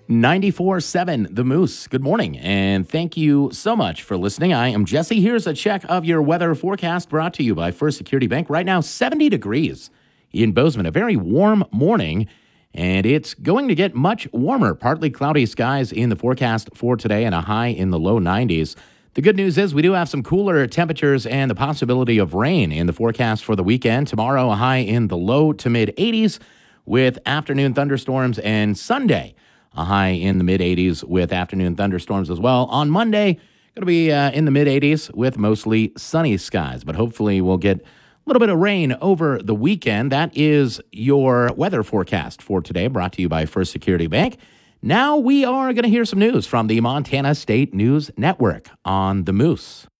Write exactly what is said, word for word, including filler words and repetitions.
ninety-four point seven The Moose. Good morning, and thank you so much for listening. I am Jesse. Here's a check of your weather forecast brought to you by First Security Bank. Right now, seventy degrees in Bozeman. A very warm morning, and it's going to get much warmer. Partly cloudy skies in the forecast for today and a high in the low nineties. The good news is we do have some cooler temperatures and the possibility of rain in the forecast for the weekend. Tomorrow, a high in the low to mid eighties with afternoon thunderstorms, and Sunday, a high in the mid-eighties with afternoon thunderstorms as well. On Monday, going to be uh, in the mid-eighties with mostly sunny skies, but hopefully we'll get a little bit of rain over the weekend. That is your weather forecast for today, brought to you by First Security Bank. Now we are going to hear some news from the Montana State News Network on the Moose.